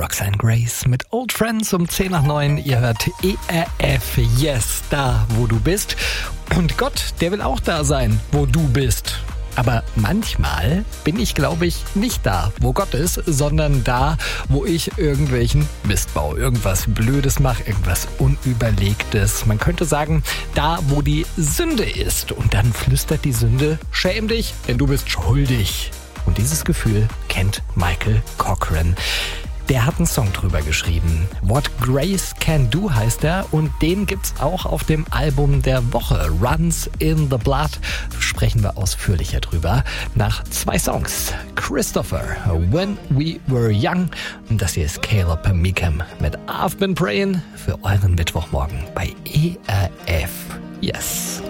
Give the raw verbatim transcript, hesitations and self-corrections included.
Roxanne Grace mit Old Friends um zehn nach neun. Ihr hört E R F, yes, da wo du bist. Und Gott, der will auch da sein, wo du bist. Aber manchmal bin ich, glaube ich, nicht da, wo Gott ist, sondern da, wo ich irgendwelchen Mist baue, irgendwas Blödes mache, irgendwas Unüberlegtes. Man könnte sagen, da, wo die Sünde ist. Und dann flüstert die Sünde, schäm dich, denn du bist schuldig. Und dieses Gefühl kennt Michael Cochran. Der hat einen Song drüber geschrieben. What Grace Can Do heißt er und den gibt's auch auf dem Album der Woche. Runs in the Blood. Sprechen wir ausführlicher drüber nach zwei Songs. Christopher, When We Were Young. Und das hier ist Caleb Mecham mit I've Been Praying für euren Mittwochmorgen bei E R F. Yes.